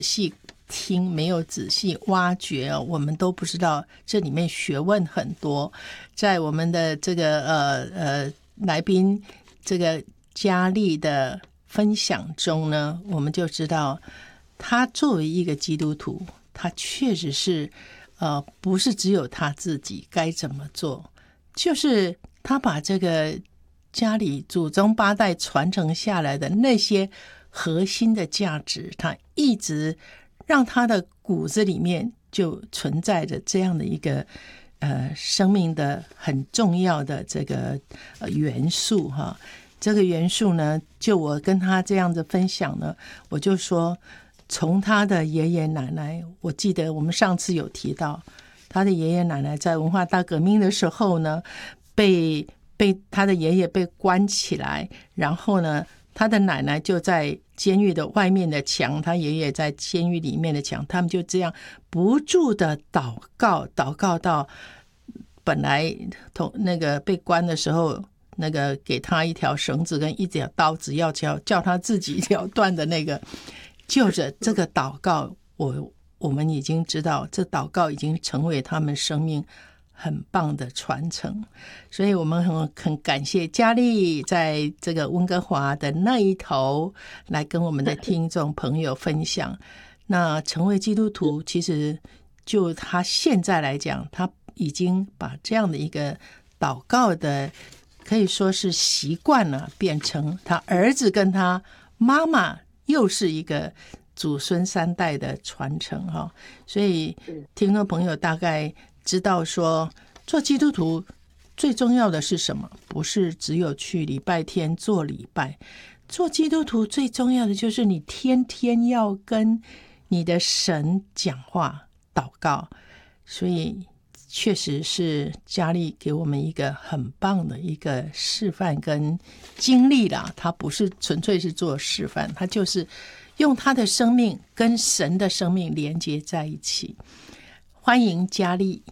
细听，没有仔细挖掘，我们都不知道这里面学问很多。在我们的这个来宾这个佳丽的分享中呢，我们就知道他作为一个基督徒，他确实是不是只有他自己该怎么做，就是他把这个家里祖宗八代传承下来的那些核心的价值，他一直让他的骨子里面就存在着这样的一个生命的很重要的这个元素哈。这个元素呢，就我跟他这样子分享呢，我就说从他的爷爷奶奶，我记得我们上次有提到他的爷爷奶奶在文化大革命的时候呢，被他的爷爷被关起来，然后呢他的奶奶就在监狱的外面的墙，他爷爷在监狱里面的墙，他们就这样不住的祷告到本来那个被关的时候，那个给他一条绳子跟一条刀子要叫他自己了断的那个，就着这个祷告，我们已经知道这祷告已经成为他们生命很棒的传承。所以我们很感谢佳丽在这个温哥华的那一头来跟我们的听众朋友分享。那成为基督徒，其实就他现在来讲，他已经把这样的一个祷告的可以说是习惯了，变成他儿子跟他妈妈又是一个祖孙三代的传承哈。所以听众朋友大概知道说，做基督徒最重要的是什么？不是只有去礼拜天做礼拜，做基督徒最重要的就是你天天要跟你的神讲话祷告。所以确实是佳丽给我们一个很棒的一个示范跟经历啦，他不是纯粹是做示范，他就是用他的生命跟神的生命连接在一起。欢迎佳丽。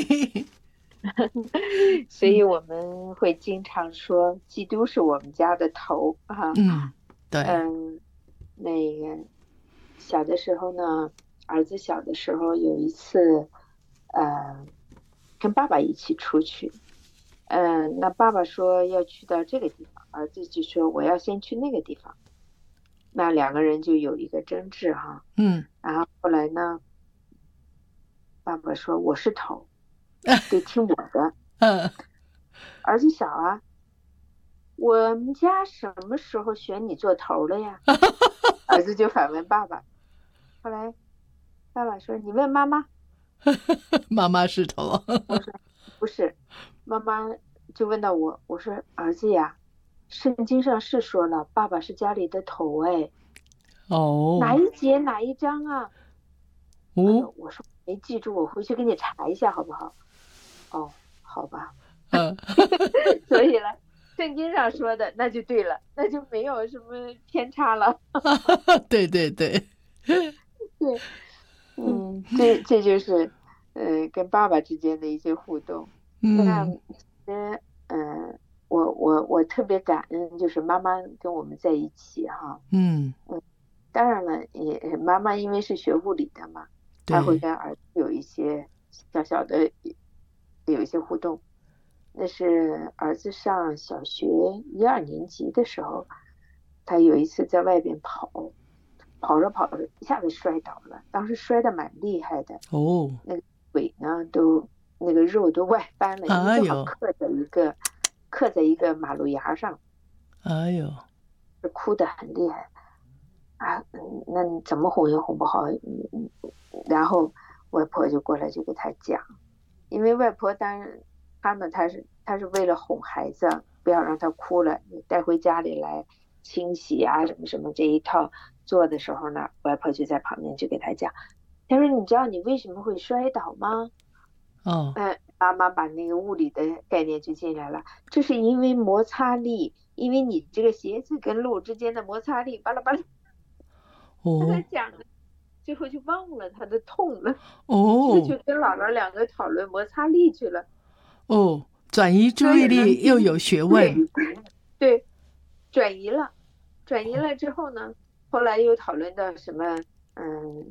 所以我们会经常说基督是我们家的头啊。 对。 那个小的时候呢，儿子小的时候有一次跟爸爸一起出去，那爸爸说要去到这个地方，儿子就说我要先去那个地方，那两个人就有一个争执哈。然后后来呢，爸爸说我是头，得听我的。儿子小啊，我们家什么时候选你做头了呀？儿子就反问爸爸。后来爸爸说你问妈妈。 妈妈是头。 我说不是，妈妈就问到我，我说儿子呀，圣经上是说了爸爸是家里的头哎。哪一节哪一章啊？我说没记住，我回去给你查一下好不好？好吧。所以呢，圣经上说的那就对了，那就没有什么偏差了。 对。 对。这就是跟爸爸之间的一些互动。那我特别感恩，就是妈妈跟我们在一起哈。当然了，也妈妈因为是学物理的嘛，她会跟儿子有一些小小的有一些互动。那是儿子上小学1、2年级的时候，他有一次在外边跑着一下子摔倒了，当时摔得蛮厉害的。那个腿呢都那个肉都外翻了，因为正好刻在一个马路牙上。是哭得很厉害啊。那你怎么哄也哄不好。然后外婆就过来就给他讲，因为外婆当然他是为了哄孩子，不要让他哭了，你带回家里来清洗啊什么什么这一套做的时候呢，外婆就在旁边就给他讲，他说你知道你为什么会摔倒吗？妈妈把那个物理的概念就进来了，这是因为摩擦力，因为你这个鞋子跟路之间的摩擦力，巴拉巴拉。他讲的最后就忘了他的痛了。就跟姥姥两个讨论摩擦力去了。 转移注意力又有学问。 对，转移了之后呢，后来又讨论到什么